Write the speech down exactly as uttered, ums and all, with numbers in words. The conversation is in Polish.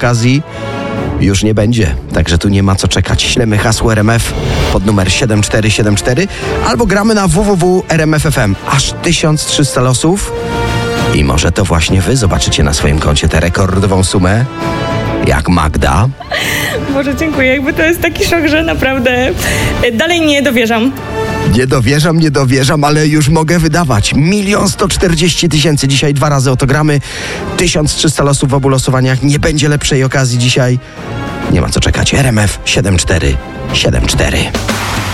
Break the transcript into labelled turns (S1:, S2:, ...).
S1: okazji już nie będzie. Także tu nie ma co czekać. Ślemy hasło R M F pod numer siedem cztery siedem cztery albo gramy na w w w kropka r m f kropka f m. Aż tysiąc trzysta losów. I może to właśnie wy zobaczycie na swoim koncie tę rekordową sumę, jak Magda.
S2: Boże, dziękuję. Jakby to jest taki szok, że naprawdę dalej nie dowierzam.
S1: Nie dowierzam, nie dowierzam, ale już mogę wydawać. Milion sto czterdzieści tysięcy. Dzisiaj dwa razy o to gramy. tysiąc trzysta losów w obu losowaniach. Nie będzie lepszej okazji dzisiaj. Nie ma co czekać. R M F siedem cztery siedem cztery.